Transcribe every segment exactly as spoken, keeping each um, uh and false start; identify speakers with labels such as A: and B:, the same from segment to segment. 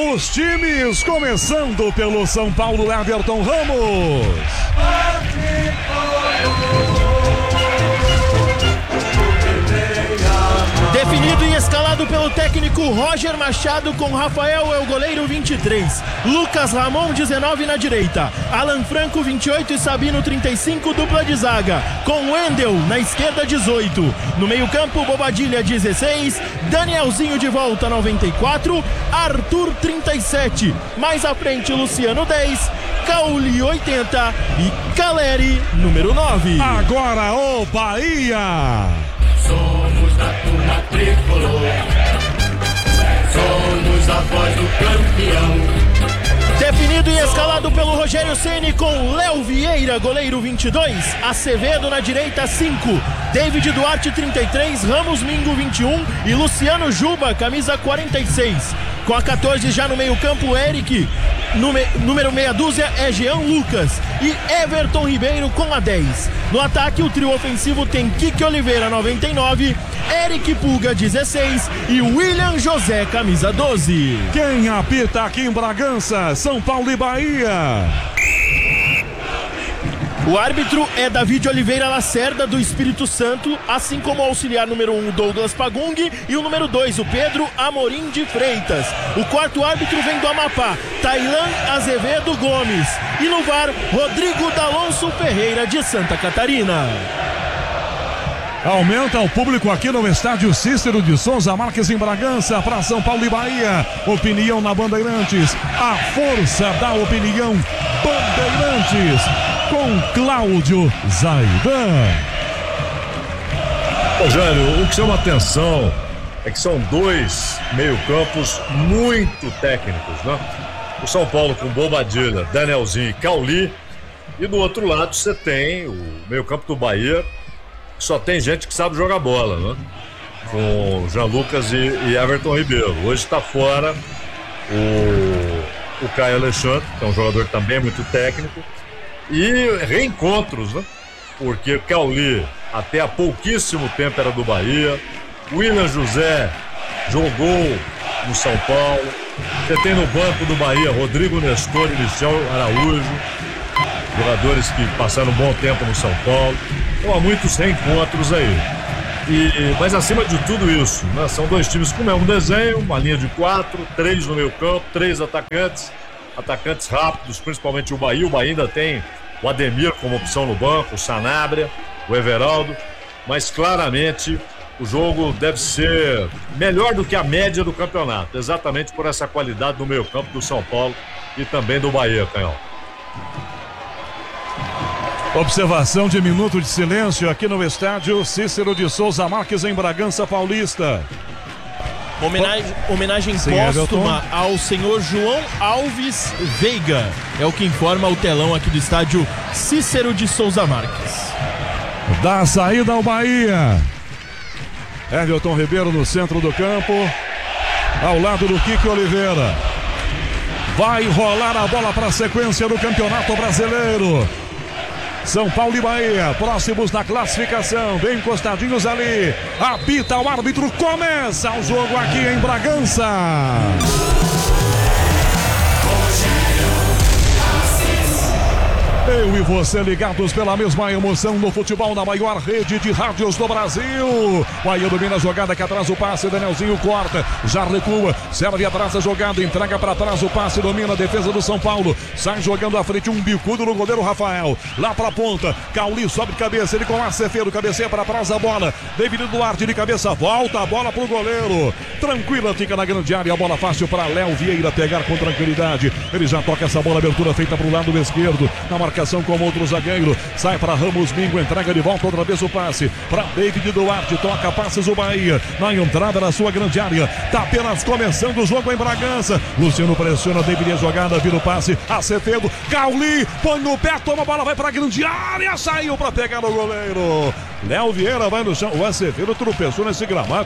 A: Os times começando pelo São Paulo, Everton Ramos.
B: Definido e escalado pelo técnico Roger Machado, com Rafael é o goleiro vinte e três, Lucas Ramon dezenove na direita, Alan Franco vinte e oito e Sabino trinta e cinco, dupla de zaga, com Wendel na esquerda dezoito, no meio campo Bobadilha dezesseis, Danielzinho de volta noventa e quatro, Arthur trinta e sete, mais à frente Luciano dez, Cauli oitenta e Caleri número nove.
A: Agora o Bahia.
C: Somos da turma tricolor, somos a voz do campeão.
B: Definido e escalado pelo Rogério Ceni, com Léo Vieira, goleiro vinte e dois, Acevedo na direita cinco, David Duarte trinta e três, Ramos Mingo vinte e um e Luciano Juba, camisa quarenta e seis. Com a quatorze já no meio campo, Eric, número meia dúzia é Jean Lucas e Everton Ribeiro com a dez. No ataque, o trio ofensivo tem Kiki Oliveira noventa e nove, Eric Pulga dezesseis e William José, camisa doze.
A: Quem apita aqui em Bragança? São Paulo e Bahia.
B: O árbitro é David Oliveira Lacerda, do Espírito Santo, assim como o auxiliar número um, Douglas Pagung, e o número dois, o Pedro Amorim de Freitas. O quarto árbitro vem do Amapá, Tailan Azevedo Gomes. E no V A R, Rodrigo D'Alonso Ferreira, de Santa Catarina.
A: Aumenta o público aqui no estádio Cícero de Souza Marques, em Bragança, para São Paulo e Bahia. Opinião na Bandeirantes, a força da opinião. Bandeirantes, com Cláudio Zaidan.
D: Rogério, o que chama atenção é que são dois meio-campos muito técnicos, né? O São Paulo com Bobadilha, Danielzinho e Cauli. E do outro lado você tem o meio-campo do Bahia, que só tem gente que sabe jogar bola, né? Com Jean Lucas e, e Everton Ribeiro. Hoje está fora o, o Caio Alexandre, que é um jogador também muito técnico. E reencontros, né? Porque Cauli até há pouquíssimo tempo era do Bahia. William José jogou no São Paulo. Você tem no banco do Bahia Rodrigo Nestor e Michel Araújo, jogadores que passaram um bom tempo no São Paulo. Então há muitos reencontros aí. E, mas acima de tudo isso, né? São dois times com o mesmo desenho, uma linha de quatro, três no meio campo, três atacantes, atacantes rápidos, principalmente o Bahia. O Bahia ainda tem o Ademir como opção no banco, o Sanabria, o Everaldo, mas claramente o jogo deve ser melhor do que a média do campeonato, exatamente por essa qualidade no meio campo do São Paulo e também do Bahia, Canhão.
A: Observação de minuto de silêncio aqui no estádio Cícero de Souza Marques, em Bragança Paulista.
B: Homenagem, homenagem
A: Sim,
B: póstuma
A: Everton.
B: ao senhor João Alves Veiga. É o que informa o telão aqui do estádio Cícero de Souza Marques.
A: Dá a saída ao Bahia. Everton Ribeiro no centro do campo, ao lado do Kiki Oliveira. Vai rolar a bola para a sequência do Campeonato Brasileiro. São Paulo e Bahia, próximos da classificação, bem encostadinhos ali. Apita o árbitro, começa o jogo aqui em Bragança. Eu e você ligados pela mesma emoção no futebol, na maior rede de rádios do Brasil. Bahia domina a jogada, que atrás o passe, Danielzinho corta, já recua, serve atrás a jogada, entrega para trás o passe, domina a defesa do São Paulo, sai jogando à frente, um bicudo no goleiro Rafael, lá para a ponta, Cauli sobe de cabeça, ele com Acevedo, cabeceia para trás a bola, David Duarte de cabeça, volta a bola pro goleiro, tranquila, fica na grande área, a bola fácil para Léo Vieira pegar com tranquilidade, ele já toca essa bola, abertura feita pro lado esquerdo, na marcação como outro zagueiro, sai para Ramos Mingo, entrega de volta outra vez o passe para David Duarte, toca passes o Bahia, na entrada da sua grande área, tá apenas começando o jogo em Bragança, Luciano pressiona, David a jogada, vira o passe, Acevedo, Cauli, põe no pé, toma a bola, vai para a grande área, saiu para pegar o goleiro, Léo Vieira vai no chão, o Acevedo tropeçou nesse gramado,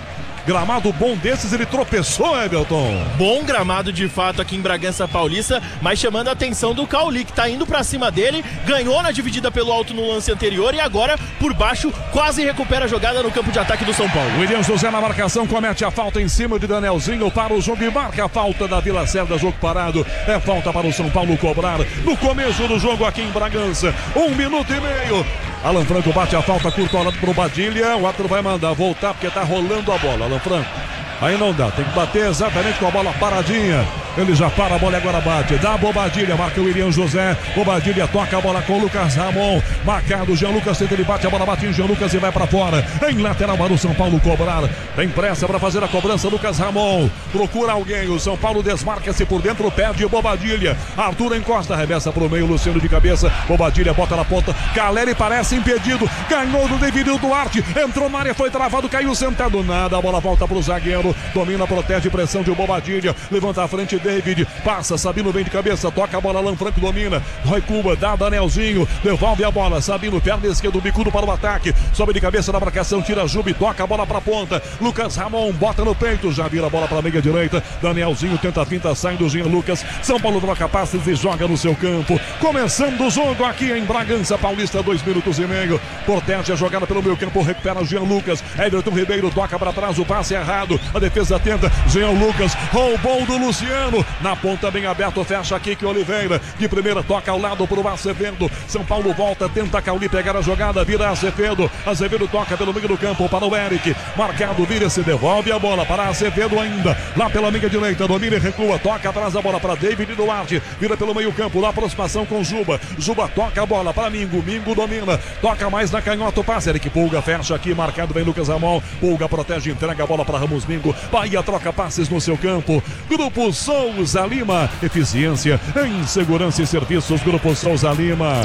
A: Gramado bom desses, ele tropeçou, Everton.
B: Bom gramado de fato aqui em Bragança Paulista, mas chamando a atenção do Cauli, que tá indo pra cima dele, ganhou na dividida pelo alto no lance anterior e agora por baixo quase recupera a jogada no campo de ataque do São Paulo.
A: William José na marcação, comete a falta em cima de Danielzinho para o jogo e marca a falta da Vila Cerda, jogo parado. É falta para o São Paulo cobrar no começo do jogo aqui em Bragança. Um minuto e meio. Alan Franco bate a falta, curta ao lado pro Badilha. O árbitro vai mandar voltar porque tá rolando a bola. Alan Franco. Aí não dá, tem que bater exatamente com a bola paradinha. Ele já para a bola e agora bate. Dá Bobadilha, marca o William José. Bobadilha toca a bola com o Lucas Ramon. Marcado, Jean Lucas tenta, ele bate a bola, bate em Jean Lucas e vai para fora. Em lateral para o São Paulo cobrar. Tem pressa para fazer a cobrança, Lucas Ramon. Procura alguém, o São Paulo desmarca-se por dentro, perde Bobadilha. Arthur encosta, arremessa para o meio, Luciano de cabeça. Bobadilha bota na ponta. Caleri parece impedido. Ganhou do David Duarte. Entrou na área, foi travado, caiu sentado. Nada, a bola volta para o zagueiro. Domina, protege, pressão de Bobadilha. Levanta a frente, David. Passa, Sabino vem de cabeça. Toca a bola, Alan Franco domina. Roy Cuba, dá Danielzinho. Devolve a bola. Sabino, perna esquerda, bicudo para o ataque. Sobe de cabeça na marcação, tira Jubi. Toca a bola para a ponta. Lucas Ramon bota no peito. Já vira a bola para a meia direita. Danielzinho tenta a finta, sai do Jean Lucas. São Paulo troca passes e joga no seu campo. Começando o jogo aqui em Bragança Paulista, dois minutos e meio. Protege a jogada pelo meio campo. Recupera Jean Lucas. Everton Ribeiro toca para trás. O passe errado. A defesa tenta. Jean Lucas roubou do Luciano. Na ponta bem aberto, fecha aqui que Oliveira. De primeira toca ao lado para o Acevedo. São Paulo volta, tenta Cauli pegar a jogada. Vira Acevedo. Acevedo toca pelo meio do campo para o Eric. Marcado, vira-se, devolve a bola para Acevedo ainda. Lá pela meia direita, domina e recua. Toca atrás a bola para David Duarte. Vira pelo meio campo, lá aproximação com Juba. Juba toca a bola para Mingo. Mingo domina. Toca mais na canhota o passe. Eric Pulga fecha aqui. Marcado vem Lucas Ramon. Pulga protege, entrega a bola para Ramos Mingo. Bahia troca passes no seu campo. Grupo Souza Lima. Eficiência em segurança e serviços. Grupo Souza Lima.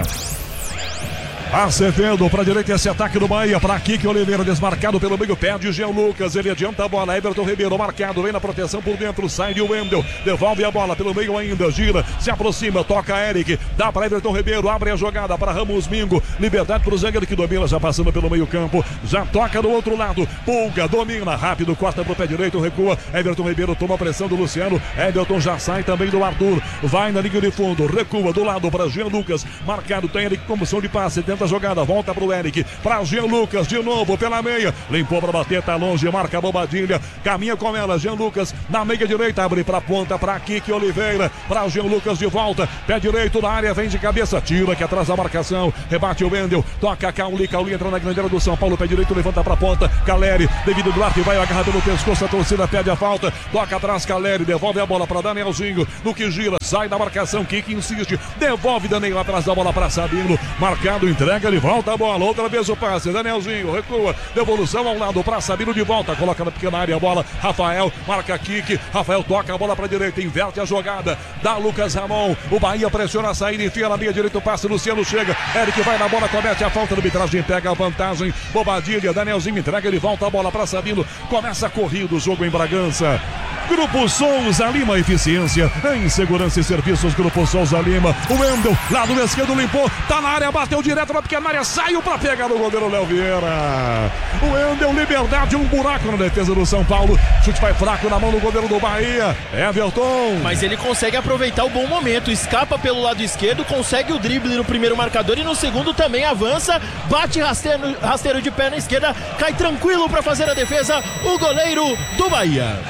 A: Acevedo para a direita, esse ataque do Bahia para Kiki Oliveira, desmarcado pelo meio, perde o Jean Lucas, ele adianta a bola, Everton Ribeiro marcado, vem na proteção por dentro, sai de Wendel, devolve a bola pelo meio ainda, gira, se aproxima, toca Eric, dá para Everton Ribeiro, abre a jogada para Ramos Mingo, liberdade para o Zagueiro que domina, já passando pelo meio campo, já toca do outro lado, Pulga, domina, rápido, corta para o pé direito, recua, Everton Ribeiro toma a pressão do Luciano, Everton já sai também do Arthur, vai na linha de fundo, recua do lado para Jean Lucas, marcado, tem Eric com missão de passe, tenta a jogada, volta pro Eric, para Jean Lucas, de novo pela meia, limpou para bater, tá longe, marca a Bobadilha, caminha com ela, Jean Lucas, na meia direita, abre pra ponta, para Kiki Oliveira, para Jean Lucas de volta, pé direito na área, vem de cabeça, tira aqui atrás da marcação, rebate o Wendel, toca Cauli, Cauli entra na grandeira do São Paulo, pé direito, levanta pra ponta, Caleri, David Duarte vai agarrar pelo pescoço, a torcida pede a falta, toca atrás Caleri, devolve a bola para Danielzinho, no que gira, sai da marcação, Kiki insiste, devolve Daniel atrás da bola para Sabino, marcado, entrega, ele volta a bola, outra vez o passe, Danielzinho, recua, devolução ao lado para Sabino de volta, coloca na pequena área a bola, Rafael, marca Kiki, Rafael toca a bola para a direita, inverte a jogada, dá Lucas Ramon, o Bahia pressiona a saída, enfia na linha direita o passe, Luciano chega, Eric vai na bola, comete a falta, arbitragem pega a vantagem, Bobadilha, Danielzinho entrega, ele volta a bola para Sabino, começa a corrida, o jogo em Bragança. Grupo Souza Lima, eficiência em segurança e serviços, Grupo Souza Lima, o Wendel, lado esquerdo limpou, tá na área, bateu direto na pequena área, saiu pra pegar o goleiro Léo Vieira, o Wendel, liberdade, um buraco na defesa do São Paulo, chute vai fraco na mão do goleiro do Bahia, Everton.
B: Mas ele consegue aproveitar o bom momento, escapa pelo lado esquerdo, consegue o drible no primeiro marcador e no segundo também avança, bate rasteiro, rasteiro de perna esquerda, cai tranquilo pra fazer a defesa, o goleiro do Bahia.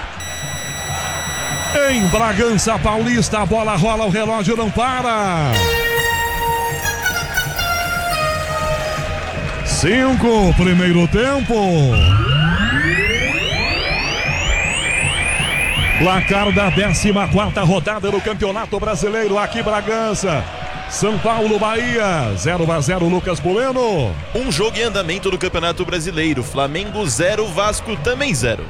A: Em Bragança Paulista, a bola rola, o relógio não para. Cinco, primeiro tempo. Placar da décima quarta rodada do Campeonato Brasileiro aqui Bragança. São Paulo, Bahia, zero a zero, Lucas Bueno.
E: Um jogo em andamento do Campeonato Brasileiro, Flamengo zero, Vasco também zero.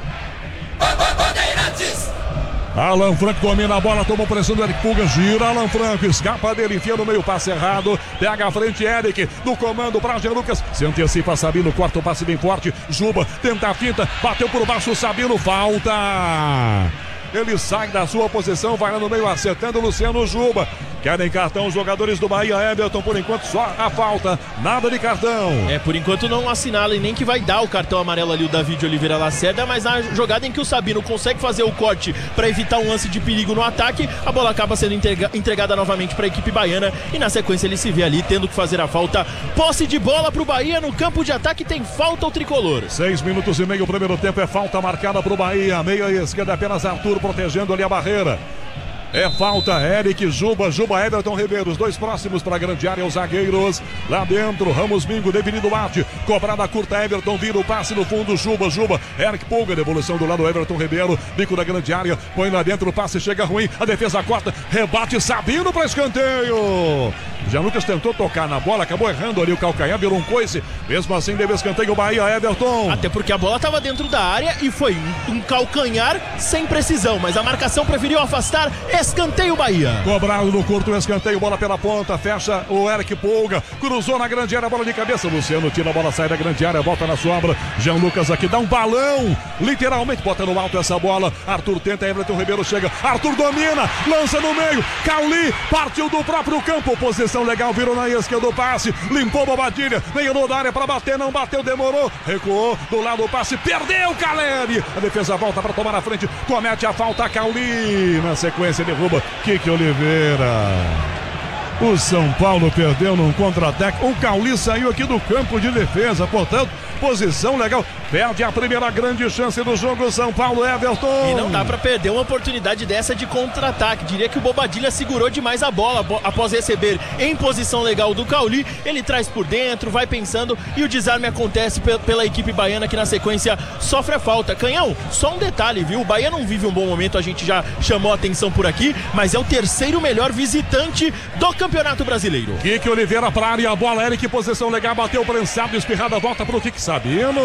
A: Alan Franco domina a bola, tomou pressão do Eric Pulga, gira Alan Franco, escapa dele, enfia no meio, passe errado, pega a frente Eric, do comando para Jean Lucas, se antecipa Sabino, corta o passe bem forte, Juba, tenta a finta, bateu por baixo, Sabino, falta! Ele sai da sua posição, vai lá no meio, acertando o Luciano Juba. Querem cartão os jogadores do Bahia. Everton, por enquanto, só a falta. Nada de cartão.
B: É, por enquanto não assinala e nem que vai dar o cartão amarelo ali o David Oliveira Lacerda, mas na jogada em que o Sabino consegue fazer o corte para evitar um lance de perigo no ataque, a bola acaba sendo entrega, entregada novamente para a equipe baiana e na sequência ele se vê ali tendo que fazer a falta. Posse de bola para o Bahia no campo de ataque, tem falta o tricolor.
A: Seis minutos e meio, o primeiro tempo é falta marcada para o Bahia. Meia esquerda apenas Arthur protegendo ali a barreira. É falta, Eric, Juba, Juba, Everton Ribeiro, os dois próximos para a grande área, os zagueiros. Lá dentro, Ramos Mingo, David Duarte, cobrada curta, Everton vira o passe no fundo, Juba, Juba, Eric Pulga, devolução do lado, Everton Ribeiro, bico da grande área, põe lá dentro, o passe chega ruim, a defesa corta, rebate, Sabino para escanteio. Jean Lucas tentou tocar na bola, acabou errando ali o calcanhar, virou um coice, mesmo assim deve escanteio o Bahia, Everton.
B: Até porque a bola estava dentro da área e foi um calcanhar sem precisão, mas a marcação preferiu afastar. Escanteio Bahia.
A: Cobrado no curto, escanteio, bola pela ponta, fecha o Eric Pulga, cruzou na grande área, bola de cabeça, Luciano tira a bola, sai da grande área, volta na sobra, Jean Lucas aqui dá um balão, literalmente bota no alto essa bola, Arthur tenta, Everton Ribeiro chega, Arthur domina, lança no meio, Cauli partiu do próprio campo, posição legal, virou na esquerda do passe, limpou Bobadilha, veio da área para bater, não bateu, demorou, recuou, do lado do passe, perdeu Caleri, a defesa volta para tomar a frente, comete a falta, Cauli, na sequência derruba Kiki Oliveira. O São Paulo perdeu num contra-ataque. O Cauli saiu aqui do campo de defesa, portanto, posição legal. Perde a primeira grande chance do jogo, São Paulo, Everton.
B: E não dá pra perder uma oportunidade dessa de contra-ataque. Diria que o Bobadilha segurou demais a bola após receber em posição legal do Cauli. Ele traz por dentro, vai pensando e o desarme acontece pela equipe baiana que na sequência sofre a falta. Canhão, só um detalhe, viu? O Bahia não vive um bom momento, a gente já chamou a atenção por aqui, mas é o terceiro melhor visitante do Campeonato Brasileiro.
A: Kiki Oliveira pra área, a bola, Eric, posição legal, bateu prensado, espirrada, volta pro Kiki Sabino.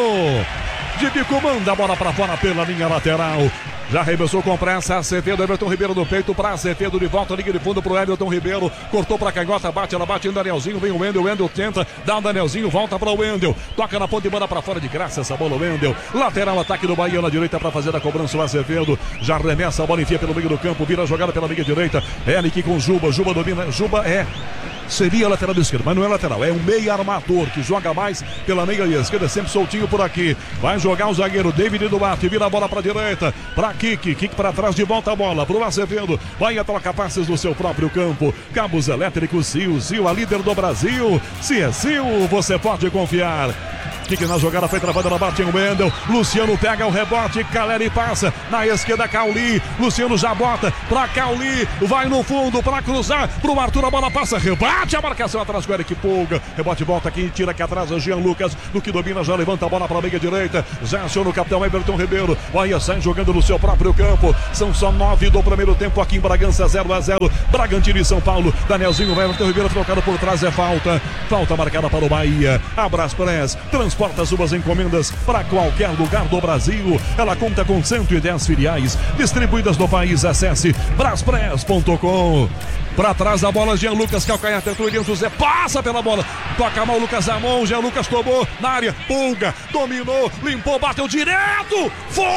A: De bico, manda a bola pra fora pela linha lateral. Já arremessou com pressa, Acevedo, Everton Ribeiro no peito pra Acevedo, de volta, liga de fundo pro Everton Ribeiro, cortou pra canhota, bate, ela bate em Danielzinho, vem o Wendel, o Wendel tenta, dá o Danielzinho, volta pra o Wendel, toca na ponta e manda pra fora de graça essa bola, o Wendel, lateral, ataque do Bahia na direita pra fazer a cobrança, o Acevedo, já arremessa a bola, enfia pelo meio do campo, vira a jogada pela meia direita, Eric com Juba, Juba domina, Juba é... seria lateral esquerdo, mas não é lateral, é um meia armador que joga mais pela meia esquerda, sempre soltinho por aqui. Vai jogar o zagueiro David Duarte, vira a bola para direita, para Kiki, Kiki para trás, de volta a bola pro Acevedo. Vai troca passes no seu próprio campo. Cabos elétricos Sil, Sil, a líder do Brasil. Se é Sil, você pode confiar. Kiki na jogada, foi travada, ela bate em Wendel. Luciano pega o rebote, Caleri passa na esquerda, Cauli. Luciano já bota pra Cauli, vai no fundo pra cruzar pro Arthur, a bola passa, rebate a marcação atrás com o Eric Pulga. Rebote volta aqui, tira aqui atrás o Jean Lucas, do que domina, já levanta a bola pra meia direita. Já aciona o capitão Everton Ribeiro. Bahia sai jogando no seu próprio campo. São só nove do primeiro tempo aqui em Bragança, zero a zero. Bragantino e São Paulo. Danielzinho, Everton Ribeiro trocado por trás, é falta. Falta marcada para o Bahia. Abraspress, transporta suas encomendas para qualquer lugar do Brasil. Ela conta com cento e dez filiais distribuídas no país. Acesse braspress ponto com. Pra trás da bola, Jean Lucas, calcanhar, tentou Elian José, passa pela bola, toca a mão, Lucas Amon, Jean Lucas tomou na área, Pulga, dominou, limpou, bateu direto,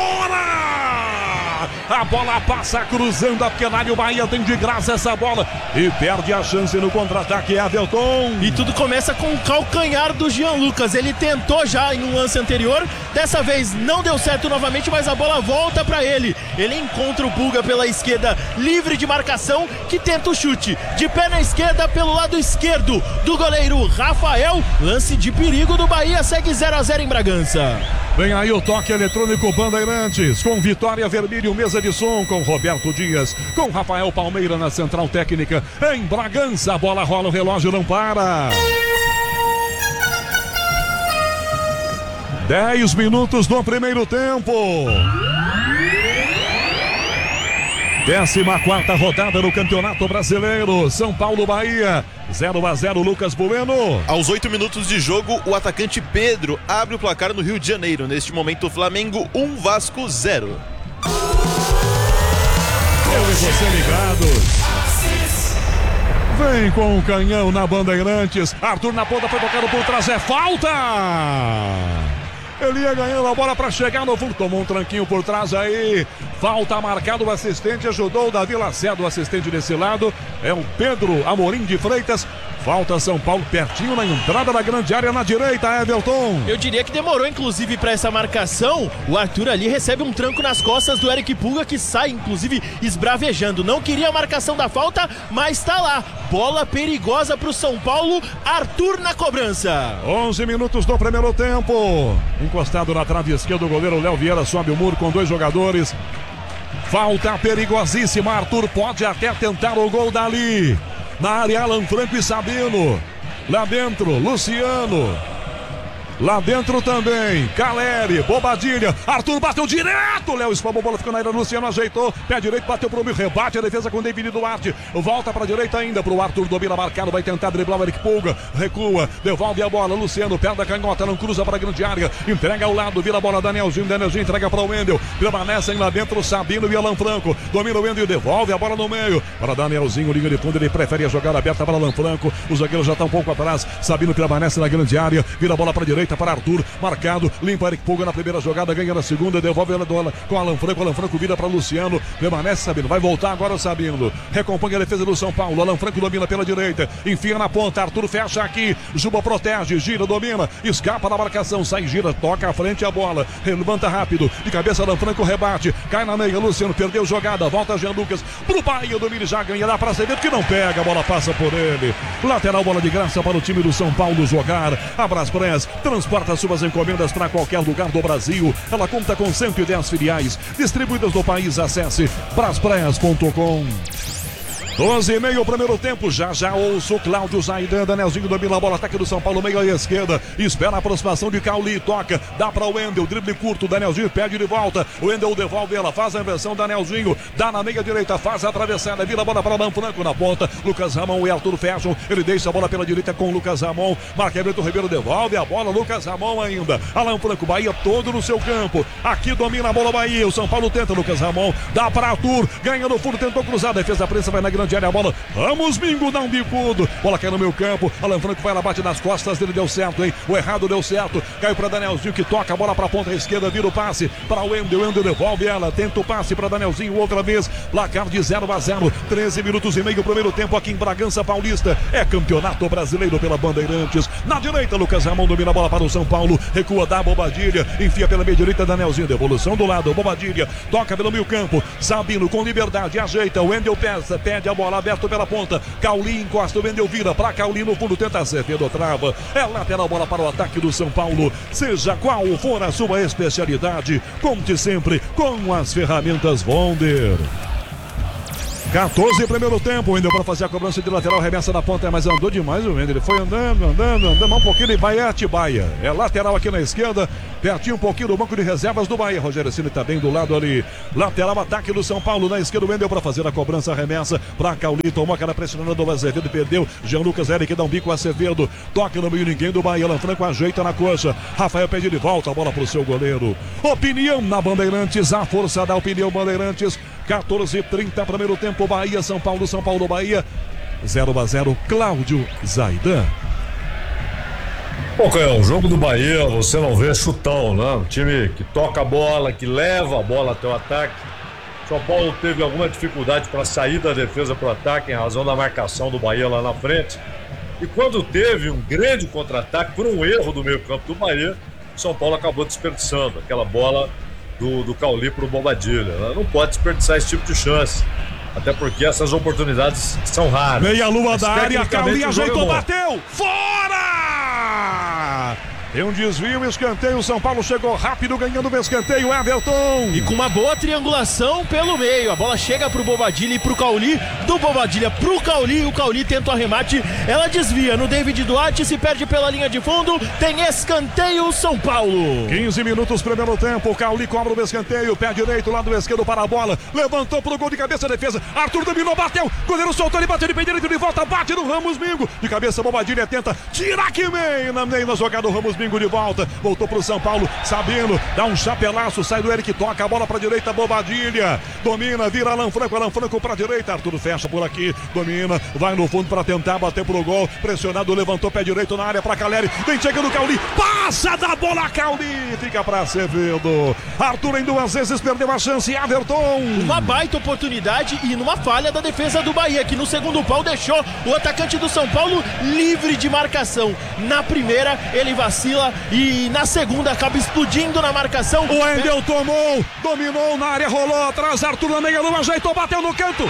A: fora! A bola passa cruzando a pequena área, o Bahia tem de graça essa bola e perde a chance no contra-ataque, Everton.
B: E tudo começa com o calcanhar do Jean Lucas, ele tentou já em um lance anterior, dessa vez não deu certo novamente, mas a bola volta pra ele, ele encontra o Pulga pela esquerda, livre de marcação, que tenta o chute. De pé na esquerda, pelo lado esquerdo do goleiro Rafael. Lance de perigo do Bahia, segue zero a zero em Bragança.
A: Vem aí o toque eletrônico Bandeirantes, com Vitória Vermelho, mesa de som, com Roberto Dias, com Rafael Palmeira na central técnica. Em Bragança, a bola rola, o relógio não para. Dez minutos do primeiro tempo. Décima quarta rodada no Campeonato Brasileiro. São Paulo, Bahia, zero a zero, Lucas Bueno.
E: Aos oito minutos de jogo, o atacante Pedro abre o placar no Rio de Janeiro. Neste momento, Flamengo um, Vasco zero.
A: Eu e você ligados. Vem com o canhão na Bandeirantes. Arthur na ponta, foi tocado por trás, é falta. Ele ia ganhando a bola para chegar no fundo. Tomou um tranquinho por trás aí. Falta marcado, o assistente ajudou o Davi Lacerda, o assistente desse lado. É o Pedro Amorim de Freitas. Falta São Paulo pertinho na entrada da grande área na direita, Everton.
B: Eu diria que demorou, inclusive, para essa marcação. O Arthur ali recebe um tranco nas costas do Eric Pulga, que sai, inclusive, esbravejando. Não queria a marcação da falta, mas tá lá. Bola perigosa pro São Paulo. Arthur na cobrança.
A: onze minutos do primeiro tempo. Encostado na trave esquerda, o goleiro Léo Vieira sobe o muro com dois jogadores. Falta perigosíssima. Arthur pode até tentar o gol dali. Na área, Alan Franco e Sabino. Lá dentro, Luciano. Lá dentro também, Caleri, Bobadilha, Arthur bateu direto, Léo espalmou a bola, ficou na área, Luciano ajeitou, pé direito, bateu pro meio, rebate a defesa com David Duarte, volta pra direita ainda pro Arthur, domina marcado, vai tentar driblar o Eric Pulga, recua, devolve a bola, Luciano, pé da canhota, não cruza pra grande área, entrega ao lado, vira a bola, Danielzinho, Danielzinho entrega pra Wendel, permanecem lá dentro, Sabino e Alan Franco, domina o Wendel e devolve a bola no meio, para Danielzinho, linha de fundo, ele prefere a jogada aberta para Alan Franco, os zagueiros já estão um pouco atrás, Sabino permanece na grande área, vira a bola pra direita, para Arthur, marcado, limpa Eric Pulga na primeira jogada, ganha na segunda, devolve ela com Alan Franco, Alan Franco vira para Luciano, permanece Sabino, vai voltar agora o Sabino, recompõe a defesa do São Paulo, Alan Franco domina pela direita, enfia na ponta, Arthur fecha aqui, Juba protege, gira, domina, escapa da marcação, sai, gira, toca à frente a bola, levanta rápido, de cabeça Alan Franco rebate, cai na meia, Luciano perdeu jogada, volta Jean Lucas, pro Bahia, domina, já ganha, dá para Acevedo que não pega, a bola passa por ele, lateral, bola de graça para o time do São Paulo jogar, a Braspress transporta suas encomendas para qualquer lugar do Brasil, ela conta com cento e dez filiais distribuídas no país, acesse braspress ponto com. doze e meio, primeiro tempo, já já ouço Cláudio Zaidan, Danielzinho domina a bola, ataque do São Paulo, meio à esquerda, espera a aproximação de Cauli, toca, dá para o Wendel, drible curto, Danielzinho pede de volta, o Wendel devolve ela, faz a inversão, Danielzinho, dá na meia direita, faz a atravessada, vira a bola para Alan Franco na ponta, Lucas Ramon e Arthur fecham, ele deixa a bola pela direita com Lucas Ramon, marca Everton Ribeiro, devolve a bola, Lucas Ramon ainda, Alan Franco, Bahia todo no seu campo, aqui domina a bola Bahia, o São Paulo tenta, Lucas Ramon, dá para Arthur, ganha no fundo, tentou cruzar, defesa da prensa vai na grande área, a bola, Ramos Mingo dá um bicudo, bola cai no meu campo, Alan Franco vai lá, bate nas costas dele, deu certo, hein, o errado deu certo, caiu para Danielzinho que toca a bola para a ponta esquerda, vira o passe para o Wendel, Wendel devolve ela, tenta o passe para Danielzinho outra vez, placar de zero a zero, treze minutos e meio, primeiro tempo aqui em Bragança Paulista, é campeonato brasileiro pela Bandeirantes, na direita Lucas Ramon domina a bola para o São Paulo, recua da Bobadilha, enfia pela meia direita Danielzinho, devolução do lado, Bobadilha, toca pelo meio campo, Sabino com liberdade, ajeita, Wendel peça, pede a bola aberta pela ponta, Cauli encosta, o Wendel vira para Cauli no fundo, tenta Acevedo, trava, é lateral, bola para o ataque do São Paulo, seja qual for a sua especialidade, conte sempre com as ferramentas Wonder. quatorze, primeiro tempo, Wendel para fazer a cobrança de lateral, remessa na ponta, mas andou demais o Wendel, ele foi andando, andando, andando, um pouquinho de Bahia, Atibaia, é lateral aqui na esquerda, pertinho um pouquinho do banco de reservas do Bahia, Rogério Ceni tá bem do lado ali, lateral, ataque do São Paulo, na esquerda o Wendel para fazer a cobrança, remessa para Cauli, tomou aquela pressionada do Azevedo, perdeu, Jean Lucas Eric dá um bico, Acevedo, toca no meio, ninguém do Bahia, Alan Franco ajeita na coxa, Rafael pede de volta a bola pro seu goleiro, opinião na Bandeirantes, a força da opinião Bandeirantes, quatorze e trinta, primeiro tempo, Bahia, São Paulo, São Paulo, Bahia, zero a zero, Cláudio Zaidan.
D: Bom, Canhão, o jogo do Bahia, você não vê chutão, né? Um time que toca a bola, que leva a bola até o ataque. São Paulo teve alguma dificuldade para sair da defesa para o ataque em razão da marcação do Bahia lá na frente. E quando teve um grande contra-ataque, por um erro do meio campo do Bahia, São Paulo acabou desperdiçando aquela bola do, do Cauli para o Bobadilha. Não pode desperdiçar esse tipo de chance. Até porque essas oportunidades são raras.
A: Meia lua da área, Cauli ajeitou, bateu! Fora! Tem um desvio, escanteio, o São Paulo chegou rápido, ganhando o escanteio, Everton.
B: E com uma boa triangulação pelo meio, a bola chega pro Bobadilha e pro Cauli, do Bobadilha pro Cauli, o Cauli tenta o arremate, ela desvia no David Duarte, se perde pela linha de fundo, tem escanteio, São Paulo.
A: quinze minutos, primeiro tempo, Cauli cobra o escanteio, pé direito, lado esquerdo para a bola, levantou pro gol de cabeça, defesa, Arthur dominou, bateu, goleiro soltou, ele bateu de pé direito, de volta, bate no Ramos Mingo, de cabeça, Bobadilha tenta, tira aqui meio, na meio na jogada, o Ramos Mingo de volta, voltou pro São Paulo, Sabino, dá um chapelaço, sai do Eric, toca a bola pra direita, Bobadilha, domina, vira Alan Franco, Alan Franco pra direita, Arthur fecha por aqui, domina, vai no fundo pra tentar bater pro gol, pressionado, levantou pé direito na área pra Caleri, vem chegando o Cauli, passa da bola, Cauli, fica pra Acevedo, Arthur em duas vezes perdeu a chance, Everton.
B: Uma baita oportunidade e numa falha da defesa do Bahia, que no segundo pau deixou o atacante do São Paulo livre de marcação. Na primeira ele vacila e na segunda acaba explodindo na marcação.
A: O Wendel tomou, dominou na área, rolou atrás, Arthur na meia lua, ajeitou, bateu no canto,